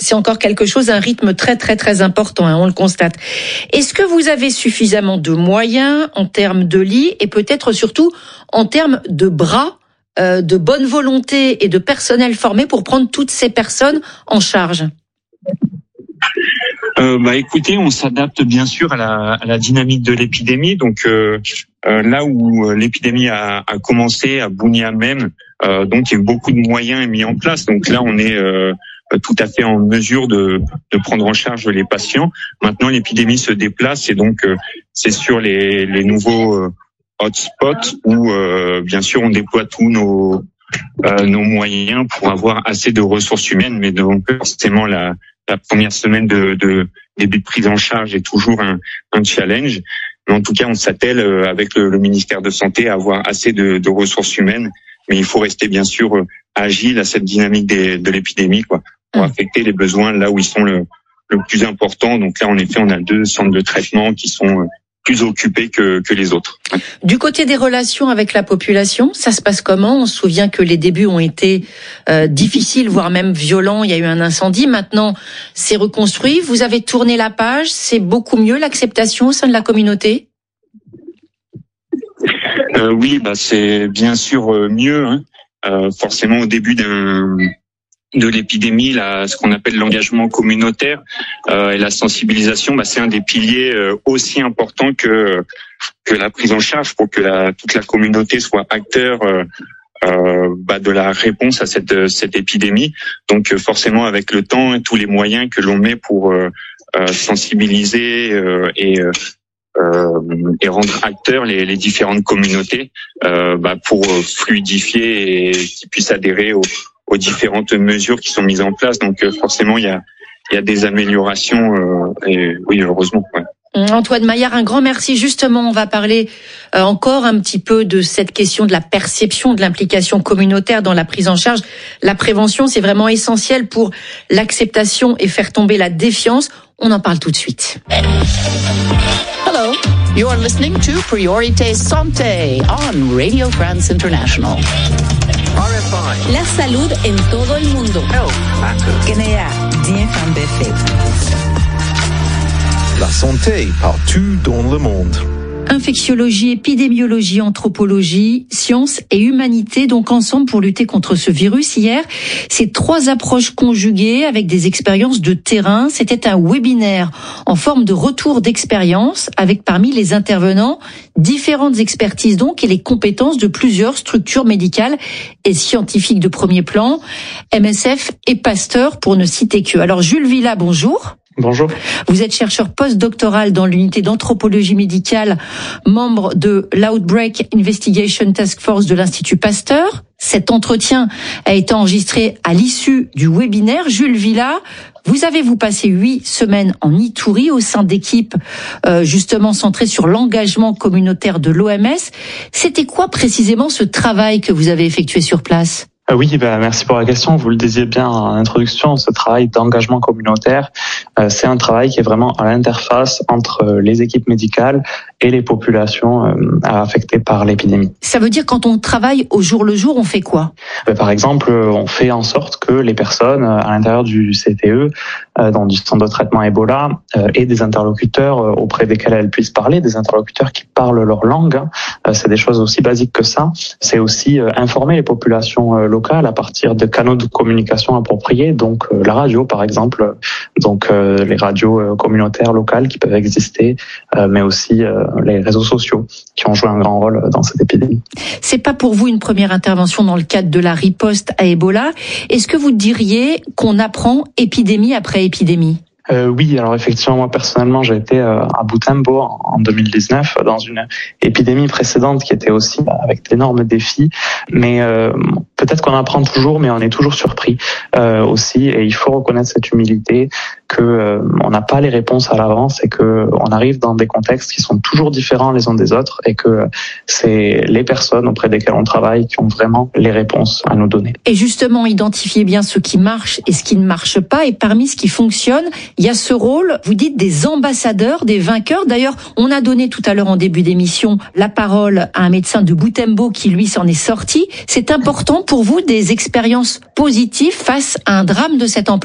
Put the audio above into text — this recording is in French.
c'est encore quelque chose, un rythme très très très important, on le constate. Est-ce que vous avez suffisamment de moyens en termes de lits et peut-être surtout en termes de bras, de bonne volonté et de personnel formé pour prendre toutes ces personnes en charge? Écoutez, on s'adapte bien sûr à la dynamique de l'épidémie. Donc là où l'épidémie a commencé à Bounia même, donc il y a eu beaucoup de moyens mis en place. Donc là, on est tout à fait en mesure de prendre en charge les patients. Maintenant, l'épidémie se déplace et donc c'est sur les nouveaux hotspots où bien sûr on déploie tous nos moyens pour avoir assez de ressources humaines. Mais donc forcément la première semaine de début de prise en charge est toujours un challenge. Mais en tout cas, on s'attelle avec le ministère de Santé à avoir assez de ressources humaines. Mais il faut rester bien sûr agile à cette dynamique de l'épidémie, quoi, pour affecter les besoins là où ils sont le plus important. Donc là, en effet, on a 2 centres de traitement qui sont plus occupés que les autres. Du côté des relations avec la population, ça se passe comment? On se souvient que les débuts ont été difficiles, voire même violents. Il y a eu un incendie. Maintenant, c'est reconstruit. Vous avez tourné la page. C'est beaucoup mieux l'acceptation au sein de la communauté? Oui, c'est bien sûr mieux. Forcément, au début de l'épidémie, ce qu'on appelle l'engagement communautaire et la sensibilisation, c'est un des piliers aussi importants que la prise en charge pour que toute la communauté soit acteur de la réponse à cette épidémie. Donc forcément, avec le temps et tous les moyens que l'on met pour sensibiliser et rendre acteurs les différentes communautés pour fluidifier et qu'ils puissent adhérer aux différentes mesures qui sont mises en place. Donc forcément, il y a des améliorations et oui, heureusement. Ouais. Antoine Maillard, un grand merci. Justement, on va parler encore un petit peu de cette question de la perception de l'implication communautaire dans la prise en charge. La prévention, c'est vraiment essentiel pour l'acceptation et faire tomber la défiance. On en parle tout de suite. Hello, you are listening to Priorité Santé on Radio France International. RFI. La salud en todo el mundo. Kenya, La santé partout dans le monde. Infectiologie, épidémiologie, anthropologie, sciences et humanité, donc ensemble pour lutter contre ce virus. Hier, ces 3 approches conjuguées avec des expériences de terrain. C'était un webinaire en forme de retour d'expérience avec parmi les intervenants différentes expertises donc et les compétences de plusieurs structures médicales et scientifiques de premier plan, MSF et Pasteur pour ne citer que. Alors Jules Villa, bonjour. Bonjour. Vous êtes chercheur postdoctoral dans l'unité d'anthropologie médicale, membre de l'Outbreak Investigation Task Force de l'Institut Pasteur. Cet entretien a été enregistré à l'issue du webinaire. Jules Villa, vous passé 8 semaines en Itourie au sein d'équipes justement centrées sur l'engagement communautaire de l'OMS. C'était quoi précisément ce travail que vous avez effectué sur place ? Oui, merci pour la question. Vous le disiez bien en introduction, ce travail d'engagement communautaire, c'est un travail qui est vraiment à l'interface entre les équipes médicales et les populations affectées par l'épidémie. Ça veut dire quand on travaille au jour le jour, on fait quoi ? Par exemple, on fait en sorte que les personnes à l'intérieur du CTE, dans du centre de traitement Ebola, aient des interlocuteurs auprès desquels elles puissent parler, des interlocuteurs qui parlent leur langue. C'est des choses aussi basiques que ça. C'est aussi informer les populations locales à partir de canaux de communication appropriés, donc la radio par exemple, donc les radios communautaires locales qui peuvent exister, mais aussi les réseaux sociaux qui ont joué un grand rôle dans cette épidémie. C'est pas pour vous une première intervention dans le cadre de la riposte à Ebola. Est-ce que vous diriez qu'on apprend épidémie après épidémie ? Oui, alors effectivement, moi personnellement, j'ai été à Butembo en 2019 dans une épidémie précédente qui était aussi avec d'énormes défis. Mais peut-être qu'on apprend toujours, mais on est toujours surpris aussi. Et il faut reconnaître cette humilité que on n'a pas les réponses à l'avance et que on arrive dans des contextes qui sont toujours différents les uns des autres et que c'est les personnes auprès desquelles on travaille qui ont vraiment les réponses à nous donner. Et justement, identifier bien ce qui marche et ce qui ne marche pas. Et parmi ce qui fonctionne, il y a ce rôle, vous dites, des ambassadeurs, des vainqueurs. D'ailleurs, on a donné tout à l'heure en début d'émission la parole à un médecin de Butembo qui, lui, s'en est sorti. C'est important pour vous des expériences positives face à un drame de cette ampleur ?